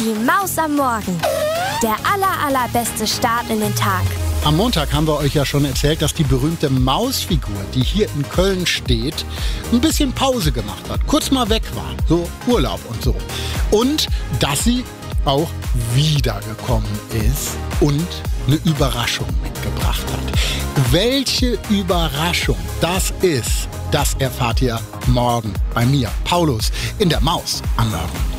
Die Maus am Morgen. Der allerbeste Start in den Tag. Am Montag haben wir euch ja schon erzählt, dass die berühmte Mausfigur, die hier in Köln steht, ein bisschen Pause gemacht hat. Kurz mal weg war, so Urlaub und so. Und dass sie auch wiedergekommen ist und eine Überraschung mitgebracht hat. Welche Überraschung das ist, das erfahrt ihr morgen bei mir, Paulus, in der Maus am Morgen.